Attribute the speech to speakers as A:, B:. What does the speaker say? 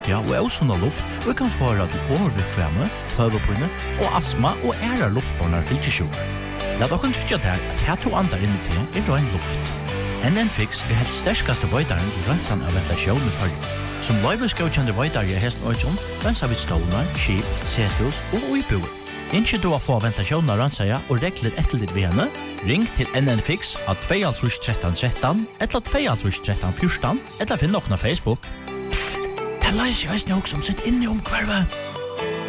A: Ja, og også luft, og kan føre til overvikvæme, høvepinne og astma og luftbårnar fylkesjur. La dere trykke der at her to andre inni til ren luft. NN-Fix helt sterskaste vøydaren til rensan av ventilasjon i følge. Som løyveskjøkjende vøydar i hesten øyjon, rensa vi stålar, skip, sethus og uiboer. Innskje du å få ventilasjonen av rensaja og regler etter litt ved henne, ring til NN-Fix av 21313 eller 21314 eller finn noen av Facebook. Det leiser jeg også som sitt inni omkvarvet.